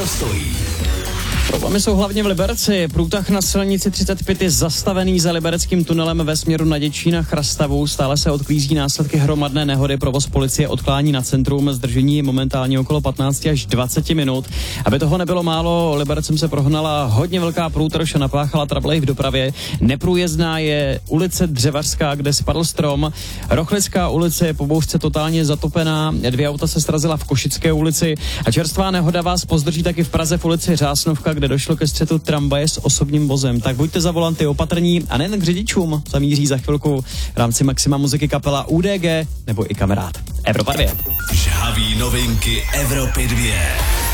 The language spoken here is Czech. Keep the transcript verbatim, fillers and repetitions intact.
to stojí. Problémy jsou hlavně v Liberci. Průtah na silnici třicet pět je zastavený za libereckým tunelem ve směru na Děčín a Chrastavu. Stále se odklízí následky hromadné nehody. Provoz policie odklání na centrum. Zdržení je momentálně okolo patnáct až dvacet minut. Aby toho nebylo málo, Libercem se prohnala hodně velká průtrž a napáchala trable v dopravě. Neprůjezdná je ulice Dřevařská, kde spadl strom. Rochlická ulice je po bouřce totálně zatopená. Dvě auta se srazila v Košické ulici. A čerstvá nehoda vás pozdrží taky v Praze v ulici Řásnovka, kde došlo ke střetu tramvaje s osobním vozem. Tak buďte za volanty opatrní a nejen k řidičům. Zamíří za chvilku v rámci Maxima muziky kapela U D G nebo i Kamarád. Evropa dvě. Žhaví novinky Evropy dvě.